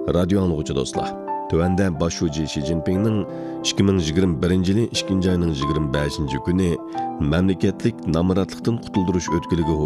Radio anlıqçı dostlar. Tövəndə başçı Xi Jinping'nin 2021 yılı 2. ayının 25. günü məmləkətlik namratlıqdan qutuldurۇş ötkülüge